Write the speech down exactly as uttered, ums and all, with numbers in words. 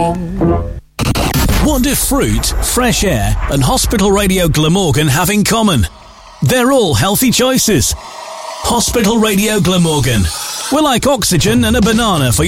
What do fruit, fresh air and Hospital Radio Glamorgan have in common? They're all healthy choices. Hospital Radio Glamorgan. We're like oxygen and a banana for